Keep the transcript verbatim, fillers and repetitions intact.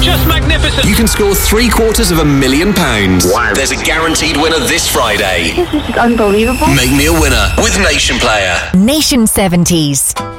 Just magnificent. You can score three quarters of a million pounds. Wow. There's a guaranteed winner this Friday. This is unbelievable. Make me a winner with Nation Player. Nation seventies.